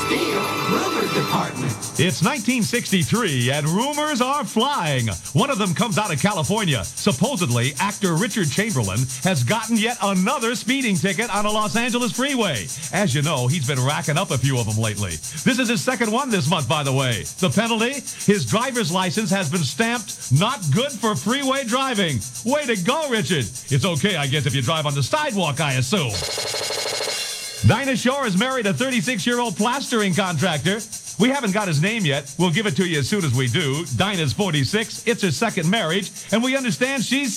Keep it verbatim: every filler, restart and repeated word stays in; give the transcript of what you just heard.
Steel Rumor Department. It's nineteen sixty-three, and rumors are flying. One of them comes out of California. Supposedly, actor Richard Chamberlain has gotten yet another speeding ticket on a Los Angeles freeway. As you know, he's been racking up a few of them lately. This is his second one this month, by the way. The penalty? His driver's license has been stamped not good for freeway driving. Way to go, Richard. It's okay, I guess, if you drive on the sidewalk, I assume. Dinah Shore is married a thirty-six-year-old plastering contractor. We haven't got his name yet. We'll give it to you as soon as we do. Dinah's forty-six. It's her second marriage. And we understand she's